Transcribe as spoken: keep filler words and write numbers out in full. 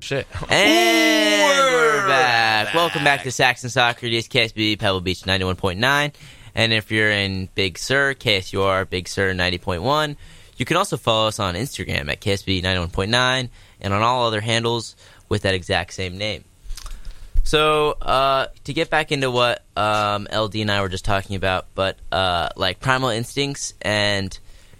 shit. And We're we're back. back. Welcome back to Saxon Soccer. It is K S B Pebble Beach ninety-one point nine. And if you're in Big Sur, K S U R Big Sur ninety point one. You can also follow us on Instagram at K S B ninety-one point nine and on all other handles with that exact same name. So, uh, to get back into what um, L D and I were just talking about, but uh, like Primal Instincts and